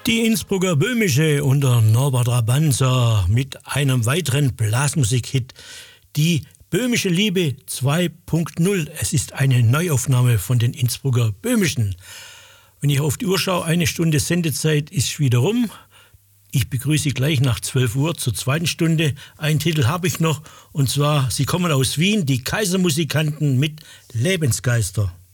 Die Innsbrucker Böhmische unter Norbert Rabanza mit einem weiteren Blasmusik-Hit. Die Böhmische Liebe 2.0. Es ist eine Neuaufnahme von den Innsbrucker Böhmischen. Wenn ich auf die Uhr schaue, 1 Stunde Sendezeit ist wieder rum. Ich begrüße Sie gleich nach 12 Uhr zur zweiten Stunde. Einen Titel habe ich noch, und zwar, sie kommen aus Wien, die Kaisermusikanten mit Lebensgeister.